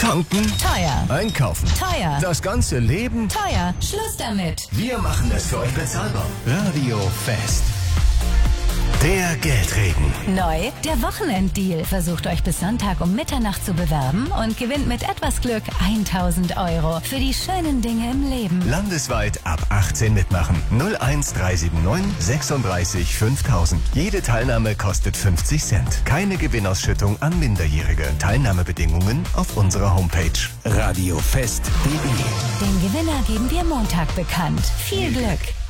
Tanken? Teuer. Einkaufen? Teuer. Das ganze Leben? Teuer. Schluss damit. Wir machen es für euch bezahlbar. Radio Fest. Der Geldregen. Neu, der Wochenenddeal. Versucht euch bis Sonntag um Mitternacht zu bewerben und gewinnt mit etwas Glück 1.000 € für die schönen Dinge im Leben. Landesweit ab 18 mitmachen. 01379 36 5000. Jede Teilnahme kostet 50 Cent. Keine Gewinnausschüttung an Minderjährige. Teilnahmebedingungen auf unserer Homepage radiofest.de. Den Gewinner geben wir Montag bekannt. Viel Glück!